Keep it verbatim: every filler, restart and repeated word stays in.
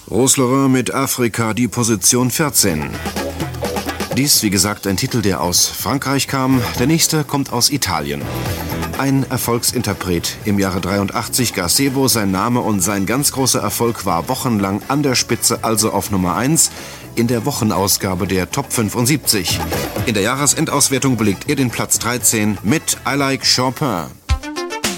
Rose mit Afrika, die Position vierzehn. Dies, wie gesagt, ein Titel, der aus Frankreich kam. Der nächste kommt aus Italien. Ein Erfolgsinterpret im Jahre dreiundachtzig, Gazebo, sein Name und sein ganz großer Erfolg war wochenlang an der Spitze, also auf Nummer eins, in der Wochenausgabe der Top fünfundsiebzig. In der Jahresendauswertung belegt er den Platz dreizehn mit I Like Chopin.